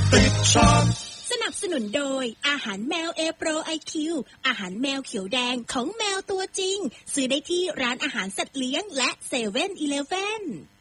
ติดชอบสนับสนุนโดยอาหารแมวเอโปรไอคิวอาหารแมวเขียวแดงของแมวตัวจริงซื้อได้ที่ร้านอาหารสัตว์เลี้ยงและ7-Eleven